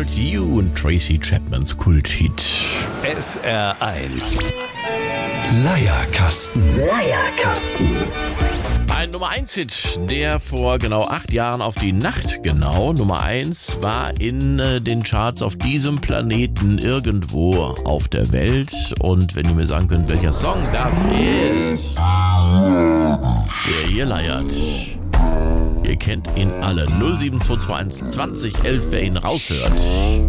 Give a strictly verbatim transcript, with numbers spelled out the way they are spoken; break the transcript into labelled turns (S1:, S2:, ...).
S1: Hold You und Tracy Chapmans Kulthit.
S2: S R eins Leierkasten. Leierkasten.
S1: Ein Nummer eins Hit, der vor genau acht Jahren auf die Nacht genau Nummer eins war in äh, den Charts auf diesem Planeten irgendwo auf der Welt. Und wenn ihr mir sagen könnt, welcher Song das ist, der hier leiert. Ihr kennt ihn alle. null sieben zwei zwei eins zwanzig elf, wer ihn raushört.